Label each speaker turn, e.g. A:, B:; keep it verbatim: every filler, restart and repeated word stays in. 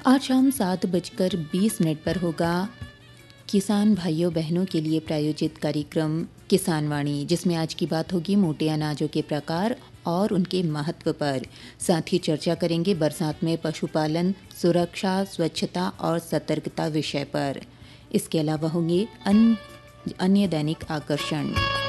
A: आज शाम सात बजकर बीस मिनट पर होगा किसान भाइयों बहनों के लिए प्रायोजित कार्यक्रम किसान वाणी, जिसमें आज की बात होगी मोटे अनाजों के प्रकार और उनके महत्व पर। साथ ही चर्चा करेंगे बरसात में पशुपालन, सुरक्षा, स्वच्छता और सतर्कता विषय पर। इसके अलावा होंगे अन्य दैनिक आकर्षण।